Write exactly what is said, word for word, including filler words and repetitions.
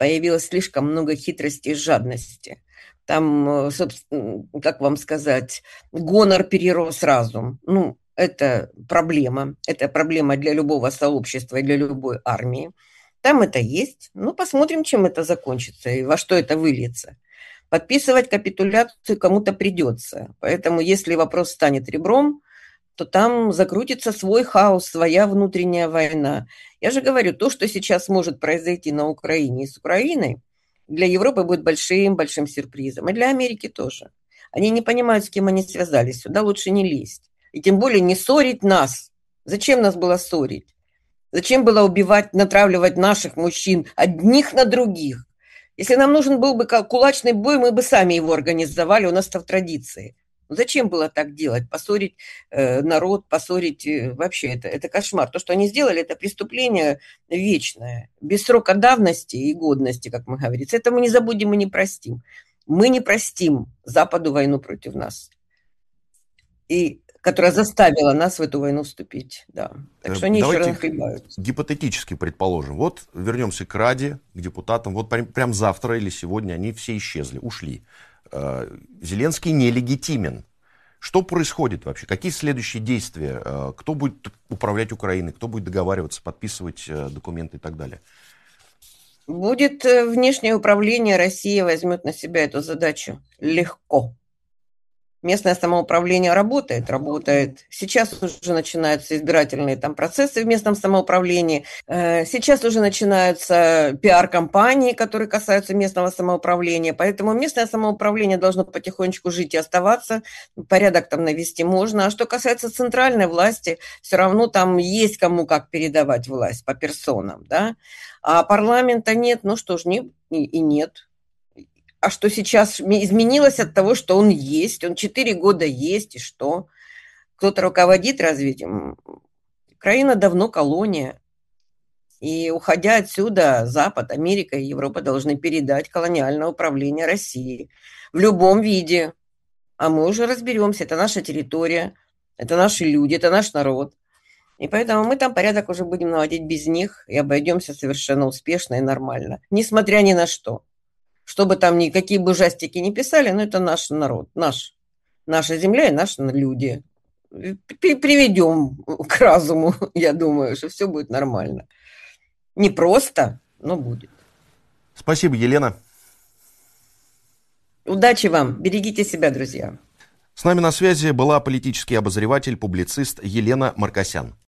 появилось слишком много хитрости и жадности. Там, собственно, как вам сказать, гонор перерос разум. Ну, это проблема. Это проблема для любого сообщества и для любой армии. Там это есть. Ну, посмотрим, чем это закончится и во что это выльется. Подписывать капитуляцию кому-то придется. Поэтому, если вопрос станет ребром, то там закрутится свой хаос, своя внутренняя война. Я же говорю, то, что сейчас может произойти на Украине и с Украиной, для Европы будет большим-большим сюрпризом. И для Америки тоже. Они не понимают, с кем они связались. Сюда лучше не лезть. И тем более не ссорить нас. Зачем нас было ссорить? Зачем было убивать, натравливать наших мужчин одних на других? Если нам нужен был бы кулачный бой, мы бы сами его организовали, у нас это в традиции. Зачем было так делать? Поссорить э, народ, поссорить... Э, вообще, это, это кошмар. То, что они сделали, это преступление вечное. Без срока давности и годности, как мы говорим. Это мы не забудем и не простим. Мы не простим Западу войну против нас. И которая заставила нас в эту войну вступить. Да. Так что они еще раз нахлебаются. Гипотетически предположим. Вот вернемся к Раде, к депутатам. Вот прям, прям завтра или сегодня они все исчезли, ушли. Зеленский нелегитимен. Что происходит вообще? Какие следующие действия? Кто будет управлять Украиной? Кто будет договариваться, подписывать документы и так далее? Будет внешнее управление. Россия возьмет на себя эту задачу легко. Местное самоуправление работает, работает. Сейчас уже начинаются избирательные там процессы в местном самоуправлении. Сейчас уже начинаются пиар-компании, которые касаются местного самоуправления. Поэтому местное самоуправление должно потихонечку жить и оставаться. Порядок там навести можно. А что касается центральной власти, все равно там есть кому как передавать власть по персонам, да? А парламента нет, ну что ж, не, и нет. А что сейчас изменилось от того, что он есть? Он четыре года есть, и что? Кто-то руководит развитием? Украина давно колония. И уходя отсюда, Запад, Америка и Европа должны передать колониальное управление России в любом виде. А мы уже разберемся. Это наша территория, это наши люди, это наш народ. И поэтому мы там порядок уже будем наводить без них и обойдемся совершенно успешно и нормально. Несмотря ни на что. Чтобы там никакие бы ужастики не писали, но это наш народ, наш, наша земля и наши люди. Приведем к разуму, я думаю, что все будет нормально. Не просто, но будет. Спасибо, Елена. Удачи вам, берегите себя, друзья. С нами на связи была политический обозреватель, публицист Елена Маркосян.